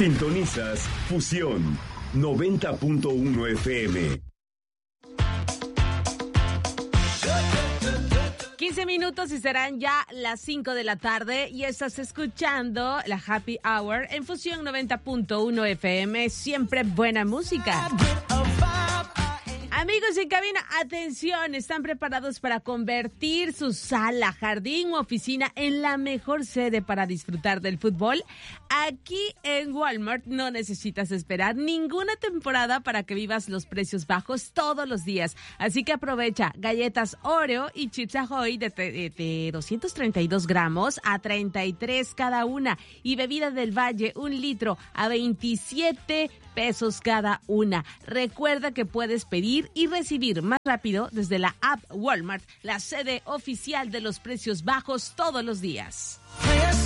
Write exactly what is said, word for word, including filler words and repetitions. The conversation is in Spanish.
Sintonizas Fusión noventa punto uno F M. quince minutos y serán ya las cinco de la tarde y estás escuchando la Happy Hour en Fusión noventa punto uno F M. Siempre buena música. Amigos en cabina, atención, ¿están preparados para convertir su sala, jardín u oficina en la mejor sede para disfrutar del fútbol? Aquí en Walmart no necesitas esperar ninguna temporada para que vivas los precios bajos todos los días. Así que aprovecha galletas Oreo y Chips Ahoy de, de, de doscientos treinta y dos gramos a treinta y tres cada una y bebida del Valle un litro a veintisiete pesos cada una. Recuerda que puedes pedir y recibir más rápido desde la app Walmart, la sede oficial de los precios bajos todos los días.